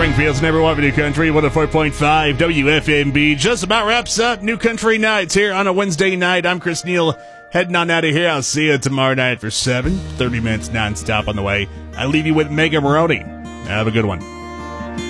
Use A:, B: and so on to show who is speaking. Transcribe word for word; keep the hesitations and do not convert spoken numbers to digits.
A: Springfield's number one for New Country, one oh four point five W F M B. Just about wraps up New Country Nights here on a Wednesday night. I'm Chris Neal, heading on out of here. I'll see you tomorrow night for seven, thirty minutes nonstop on the way. I leave you with Mega Maroney. Have a good one.